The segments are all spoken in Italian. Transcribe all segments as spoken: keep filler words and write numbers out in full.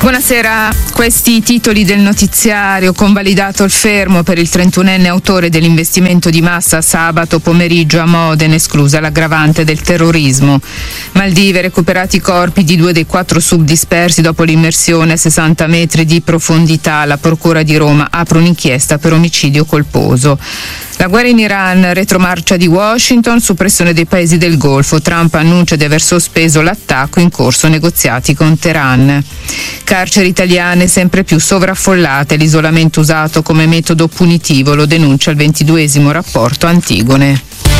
Buonasera, questi i titoli del notiziario. Convalidato il fermo per il trentunenne autore dell'investimento di massa sabato pomeriggio a Modena, esclusa l'aggravante del terrorismo. Maldive, recuperati i corpi di due dei quattro sub dispersi dopo l'immersione a sessanta metri di profondità. La Procura di Roma apre un'inchiesta per omicidio colposo. La guerra in Iran, retromarcia di Washington su pressione dei paesi del Golfo. Trump annuncia di aver sospeso l'attacco, in corso negoziati con Teheran. Carceri italiane sempre più sovraffollate, l'isolamento usato come metodo punitivo, lo denuncia il ventiduesimo rapporto Antigone.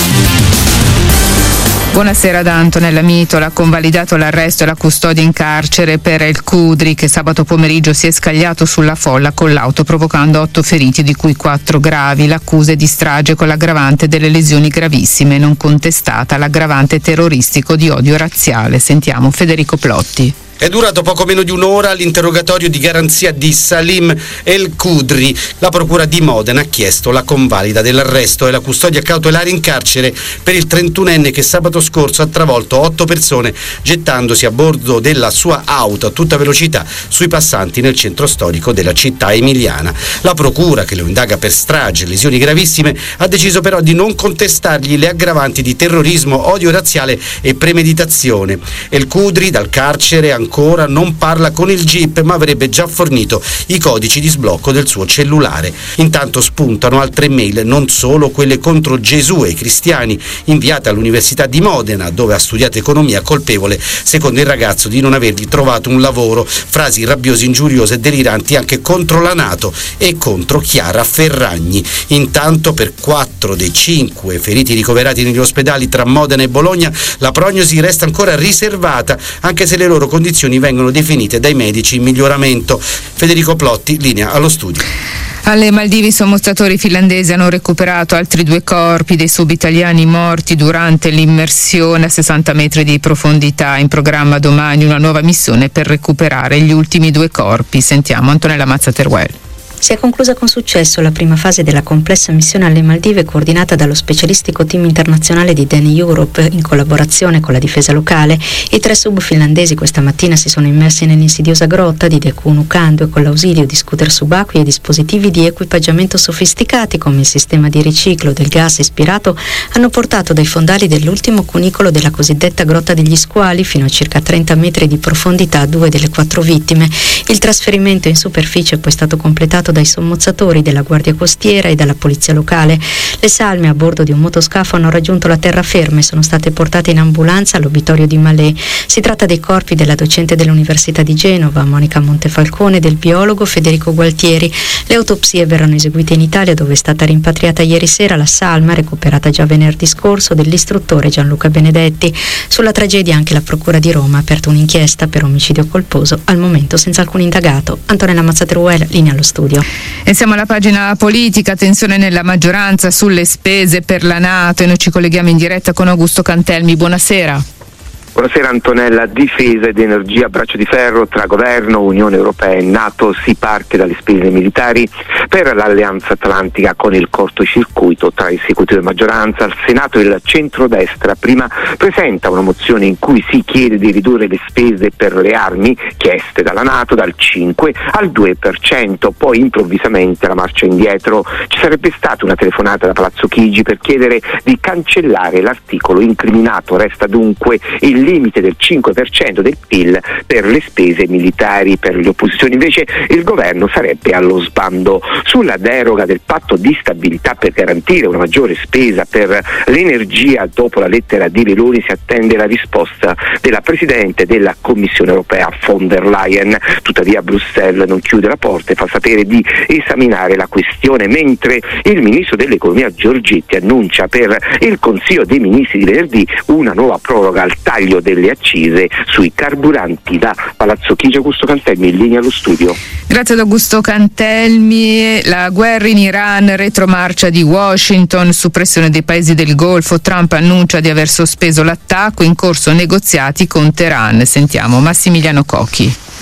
Buonasera da Antonella Mitola. Ha convalidato l'arresto e la custodia in carcere per El Khudri, che sabato pomeriggio si è scagliato sulla folla con l'auto provocando otto feriti, di cui quattro gravi. L'accusa è di strage con l'aggravante delle lesioni gravissime, non contestata l'aggravante terroristico di odio razziale. Sentiamo Federico Plotti. È durato poco meno di un'ora l'interrogatorio di garanzia di Salim El Khudri. La Procura di Modena ha chiesto la convalida dell'arresto e la custodia cautelare in carcere per il trentunenne che sabato scorso ha travolto otto persone gettandosi a bordo della sua auto a tutta velocità sui passanti nel centro storico della città emiliana. La Procura, che lo indaga per strage e lesioni gravissime, ha deciso però di non contestargli le aggravanti di terrorismo, odio razziale e premeditazione. El Khudri dal carcere ancora ancora non parla con il G I P, ma avrebbe già fornito i codici di sblocco del suo cellulare. Intanto spuntano altre mail, non solo quelle contro Gesù e i cristiani, inviate all'Università di Modena, dove ha studiato economia, colpevole, secondo il ragazzo, di non avergli trovato un lavoro. Frasi rabbiose, ingiuriose e deliranti anche contro la NATO e contro Chiara Ferragni. Intanto per quattro dei cinque feriti ricoverati negli ospedali tra Modena e Bologna la prognosi resta ancora riservata, anche se le loro condizioni vengono definite dai medici in miglioramento. Federico Plotti, linea allo studio. Alle Maldive i sommostratori finlandesi hanno recuperato altri due corpi dei sub-italiani morti durante l'immersione a sessanta metri di profondità. In programma domani una nuova missione per recuperare gli ultimi due corpi. Sentiamo Antonella Mazzateruel. Si è conclusa con successo la prima fase della complessa missione alle Maldive, coordinata dallo specialistico team internazionale di Dan Europe in collaborazione con la difesa locale. I tre sub finlandesi questa mattina si sono immersi nell'insidiosa grotta di Dekunukando e con l'ausilio di scooter subacquei e dispositivi di equipaggiamento sofisticati come il sistema di riciclo del gas ispirato hanno portato dai fondali dell'ultimo cunicolo della cosiddetta Grotta degli Squali fino a circa trenta metri di profondità due delle quattro vittime. Il trasferimento in superficie è poi stato completato dai sommozzatori della Guardia Costiera e dalla Polizia Locale. Le salme a bordo di un motoscafo hanno raggiunto la terraferma e sono state portate in ambulanza all'obitorio di Malé. Si tratta dei corpi della docente dell'Università di Genova, Monica Montefalcone, e del biologo Federico Gualtieri. Le autopsie verranno eseguite in Italia, dove è stata rimpatriata ieri sera la salma, recuperata già venerdì scorso, dell'istruttore Gianluca Benedetti. Sulla tragedia anche la Procura di Roma ha aperto un'inchiesta per omicidio colposo, al momento senza alcun indagato. Antonella Mazzateruel, linea allo studio. E siamo alla pagina politica. Tensione nella maggioranza sulle spese per la NATO e noi ci colleghiamo in diretta con Augusto Cantelmi. Buonasera. Buonasera Antonella. Difesa ed energia, braccio di ferro tra governo, Unione Europea e NATO. Si parte dalle spese militari per l'Alleanza Atlantica con il cortocircuito tra esecutivo e maggioranza. Al Senato il centrodestra prima presenta una mozione in cui si chiede di ridurre le spese per le armi chieste dalla NATO dal cinque al due per cento, poi improvvisamente la marcia indietro. Ci sarebbe stata una telefonata da Palazzo Chigi per chiedere di cancellare l'articolo incriminato. Resta dunque il limite del cinque per cento del P I L per le spese militari. Per le opposizioni invece il governo sarebbe allo sbando. Sulla deroga del patto di stabilità per garantire una maggiore spesa per l'energia, dopo la lettera di Meloni si attende la risposta della Presidente della Commissione Europea von der Leyen. Tuttavia Bruxelles non chiude la porta e fa sapere di esaminare la questione, mentre il ministro dell'economia Giorgetti annuncia per il Consiglio dei Ministri di venerdì una nuova proroga al taglio delle accise sui carburanti. Da Palazzo Chigi, Augusto Cantelmi, in linea allo studio. Grazie ad Augusto Cantelmi. La guerra in Iran, retromarcia di Washington su pressione dei paesi del Golfo. Trump annuncia di aver sospeso l'attacco, in corso negoziati con Teheran. Sentiamo Massimiliano Cocchi.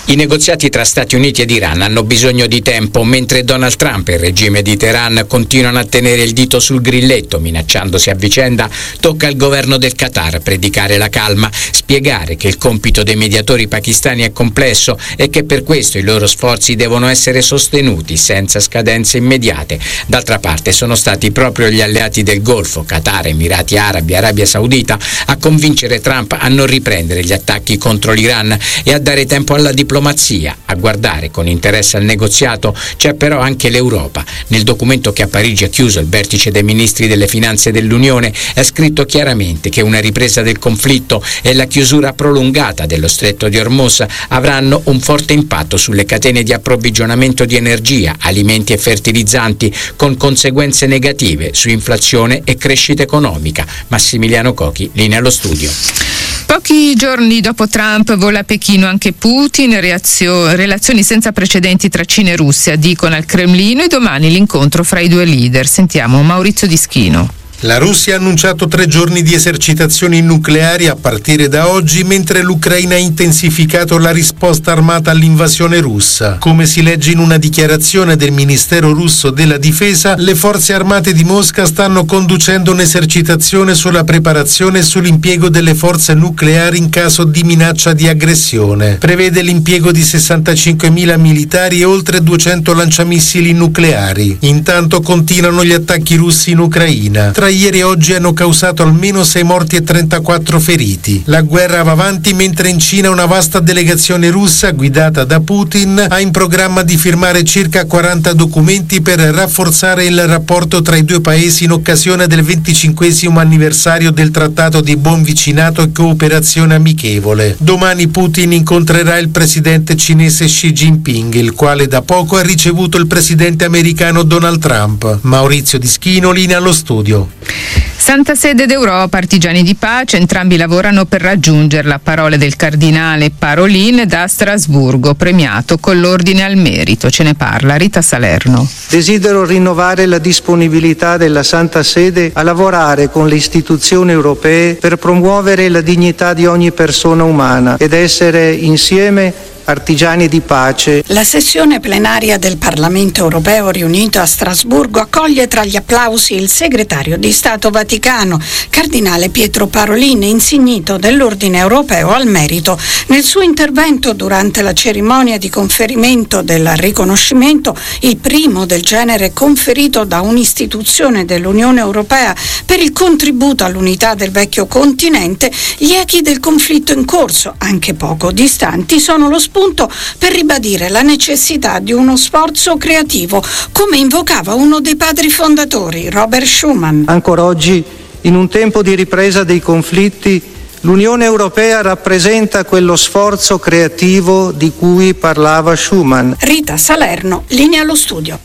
I negoziati tra Stati Uniti ed Iran hanno bisogno di tempo, mentre Donald Trump e il regime di Teheran continuano a tenere il dito sul grilletto, minacciandosi a vicenda. Tocca al governo del Qatar predicare la calma, spiegare che il compito dei mediatori pakistani è complesso e che per questo i loro sforzi devono essere sostenuti senza scadenze immediate. D'altra parte sono stati proprio gli alleati del Golfo, Qatar, Emirati Arabi, Arabia Saudita, a convincere Trump a non riprendere gli attacchi contro l'Iran e a dare tempo alla diplomazia. A guardare con interesse al negoziato c'è però anche l'Europa. Nel documento che a Parigi ha chiuso il vertice dei ministri delle finanze dell'Unione è scritto chiaramente che una ripresa del conflitto e la chiusura prolungata dello stretto di Hormuz avranno un forte impatto sulle catene di approvvigionamento di energia, alimenti e fertilizzanti, con conseguenze negative su inflazione e crescita economica. Massimiliano Cochi, linea allo studio. Pochi giorni dopo Trump vola a Pechino anche Putin, reazio- relazioni senza precedenti tra Cina e Russia, dicono al Cremlino, e domani l'incontro fra i due leader. Sentiamo Maurizio Dischino. La Russia ha annunciato tre giorni di esercitazioni nucleari a partire da oggi, mentre l'Ucraina ha intensificato la risposta armata all'invasione russa. Come si legge in una dichiarazione del Ministero russo della Difesa, le forze armate di Mosca stanno conducendo un'esercitazione sulla preparazione e sull'impiego delle forze nucleari in caso di minaccia di aggressione. Prevede l'impiego di sessantacinquemila militari e oltre duecento lanciamissili nucleari. Intanto continuano gli attacchi russi in Ucraina. Tra ieri e oggi hanno causato almeno sei morti e trentaquattro feriti. La guerra va avanti mentre in Cina una vasta delegazione russa guidata da Putin ha in programma di firmare circa quaranta documenti per rafforzare il rapporto tra i due paesi in occasione del venticinquesimo anniversario del Trattato di Buon Vicinato e Cooperazione Amichevole. Domani Putin incontrerà il presidente cinese Xi Jinping, il quale da poco ha ricevuto il presidente americano Donald Trump. Maurizio Dischino, linea allo studio. Santa Sede d'Europa, artigiani di pace, entrambi lavorano per raggiungerla. Parole del cardinale Parolin da Strasburgo, premiato con l'ordine al merito. Ce ne parla Rita Salerno. Desidero rinnovare la disponibilità della Santa Sede a lavorare con le istituzioni europee per promuovere la dignità di ogni persona umana ed essere insieme artigiani di pace. La sessione plenaria del Parlamento europeo riunito a Strasburgo accoglie tra gli applausi il segretario di Stato Vaticano, cardinale Pietro Parolin, insignito dell'Ordine Europeo al Merito. Nel suo intervento durante la cerimonia di conferimento del riconoscimento, il primo del genere conferito da un'istituzione dell'Unione Europea per il contributo all'unità del vecchio continente, gli echi del conflitto in corso, anche poco distanti, sono lo spunto per ribadire la necessità di uno sforzo creativo, come invocava uno dei padri fondatori, Robert Schuman. Ancora oggi, in un tempo di ripresa dei conflitti, l'Unione Europea rappresenta quello sforzo creativo di cui parlava Schuman. Rita Salerno, linea allo studio.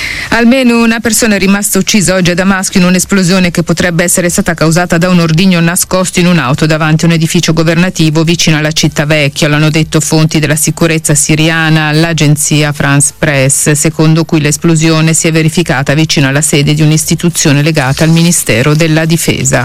Almeno una persona è rimasta uccisa oggi a Damasco in un'esplosione che potrebbe essere stata causata da un ordigno nascosto in un'auto davanti a un edificio governativo vicino alla città vecchia. Lo hanno detto fonti della sicurezza siriana all'agenzia France Press, secondo cui l'esplosione si è verificata vicino alla sede di un'istituzione legata al Ministero della Difesa.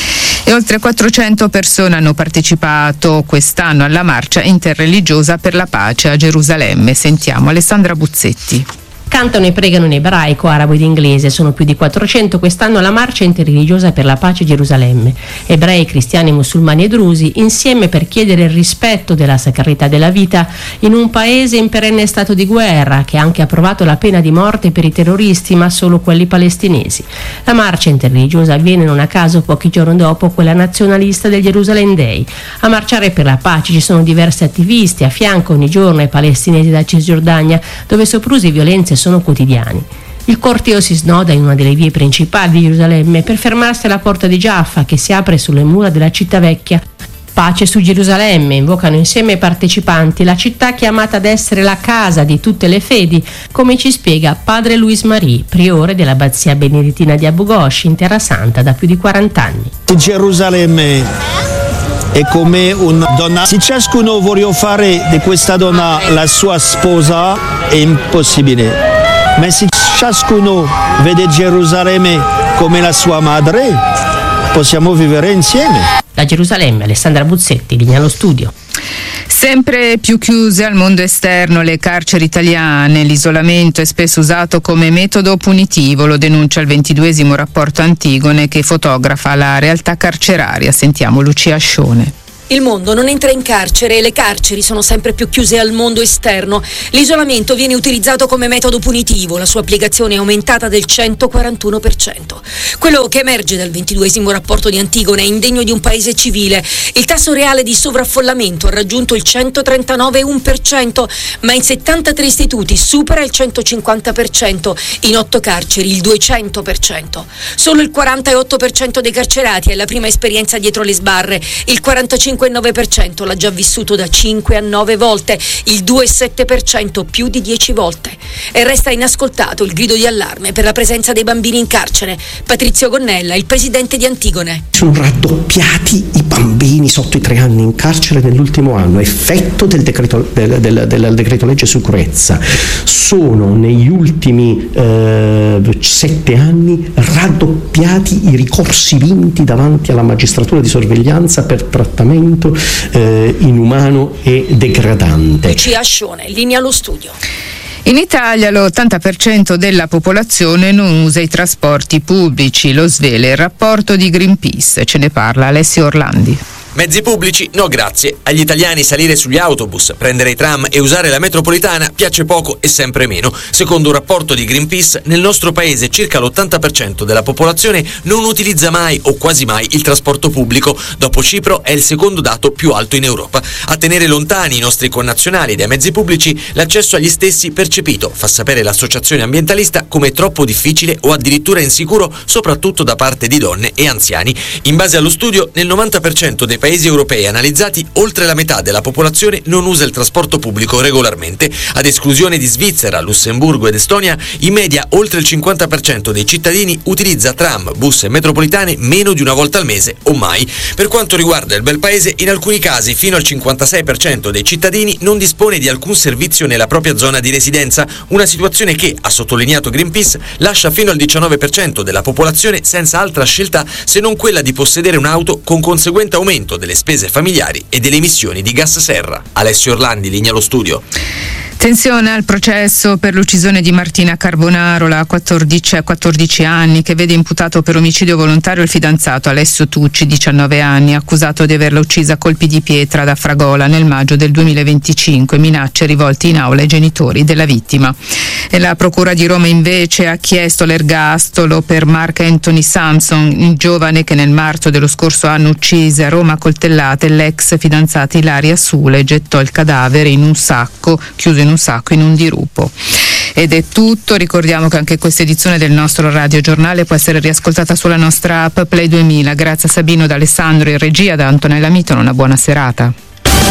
E oltre quattrocento persone hanno partecipato quest'anno alla marcia interreligiosa per la pace a Gerusalemme. Sentiamo Alessandra Buzzetti. Cantano e pregano in ebraico, arabo ed inglese. Sono più di quattrocento quest'anno alla marcia interreligiosa per la pace a Gerusalemme. Ebrei, cristiani, musulmani e drusi insieme per chiedere il rispetto della sacralità della vita in un paese in perenne stato di guerra che ha anche approvato la pena di morte per i terroristi, ma solo quelli palestinesi. La marcia interreligiosa avviene non a caso pochi giorni dopo quella nazionalista del Jerusalem Day. A marciare per la pace ci sono diversi attivisti, a fianco ogni giorno ai palestinesi da Cisgiordania, dove soprusi e violenze sono quotidiani. Il corteo si snoda in una delle vie principali di Gerusalemme per fermarsi alla porta di Giaffa, che si apre sulle mura della città vecchia. Pace su Gerusalemme, invocano insieme ai partecipanti la città chiamata ad essere la casa di tutte le fedi, come ci spiega padre Luis Marie, priore dell'abbazia benedettina di Abu Ghosh in Terra Santa da più di quaranta anni. Gerusalemme è come una donna. Se ciascuno vuole fare di questa donna la sua sposa è impossibile, ma se ciascuno vede Gerusalemme come la sua madre, possiamo vivere insieme. Da Gerusalemme, Alessandra Buzzetti, linea allo studio. Sempre più chiuse al mondo esterno le carceri italiane, l'isolamento è spesso usato come metodo punitivo, lo denuncia il ventiduesimo rapporto Antigone che fotografa la realtà carceraria. Sentiamo Lucia Ascione. Il mondo non entra in carcere e le carceri sono sempre più chiuse al mondo esterno. L'isolamento viene utilizzato come metodo punitivo, la sua applicazione è aumentata del centoquarantuno per cento. Quello che emerge dal ventiduesimo rapporto di Antigone è indegno di un paese civile. Il tasso reale di sovraffollamento ha raggiunto il centotrentanove virgola uno per cento, ma in settantatré istituti supera il centocinquanta per cento, in otto carceri il duecento per cento. Solo il quarantotto per cento dei carcerati ha la prima esperienza dietro le sbarre, il quarantacinque virgola nove per cento l'ha già vissuto da cinque a nove volte, il due virgola sette per cento più di dieci volte. E resta inascoltato il grido di allarme per la presenza dei bambini in carcere. Patrizio Gonnella, il presidente di Antigone. Sono raddoppiati i bambini sotto i tre anni in carcere nell'ultimo anno, effetto del decreto, del, del, del decreto legge sicurezza. Sono negli ultimi eh, sette anni raddoppiati i ricorsi vinti davanti alla magistratura di sorveglianza per trattamento eh, inumano e degradante. Lucia Ascione, linea allo studio. In Italia l'ottanta per cento della popolazione non usa i trasporti pubblici, lo svela il rapporto di Greenpeace. Ce ne parla Alessio Orlandi. Mezzi pubblici? No grazie. Agli italiani salire sugli autobus, prendere i tram e usare la metropolitana piace poco e sempre meno. Secondo un rapporto di Greenpeace, nel nostro paese circa l'ottanta per cento della popolazione non utilizza mai o quasi mai il trasporto pubblico. Dopo Cipro è il secondo dato più alto in Europa. A tenere lontani i nostri connazionali dai mezzi pubblici, l'accesso agli stessi percepito, fa sapere l'associazione ambientalista, come troppo difficile o addirittura insicuro, soprattutto da parte di donne e anziani. In base allo studio, nel novanta per cento dei paesi europei analizzati, oltre la metà della popolazione non usa il trasporto pubblico regolarmente. Ad esclusione di Svizzera, Lussemburgo ed Estonia, in media oltre il cinquanta per cento dei cittadini utilizza tram, bus e metropolitane meno di una volta al mese o mai. Per quanto riguarda il bel paese, in alcuni casi fino al cinquantasei per cento dei cittadini non dispone di alcun servizio nella propria zona di residenza, una situazione che, ha sottolineato Greenpeace, lascia fino al diciannove per cento della popolazione senza altra scelta se non quella di possedere un'auto, con conseguente aumento delle spese familiari e delle emissioni di gas serra. Alessio Orlandi, linea allo studio. Tensione al processo per l'uccisione di Martina Carbonaro, la quattordici, a quattordici anni, che vede imputato per omicidio volontario il fidanzato Alessio Tucci, diciannove anni, accusato di averla uccisa a colpi di pietra da Fragola nel maggio del duemilaventicinque, minacce rivolte in aula ai genitori della vittima. E la Procura di Roma invece ha chiesto l'ergastolo per Mark Anthony Sampson, il giovane che nel marzo dello scorso anno uccise a Roma a coltellate l'ex fidanzata Ilaria Sule e gettò il cadavere in un sacco, chiuso in un sacco in un dirupo. Ed è tutto, ricordiamo che anche questa edizione del nostro radiogiornale può essere riascoltata sulla nostra app Play duemila. Grazie a Sabino D'Alessandro in regia, da Antonella Mitono, una buona serata.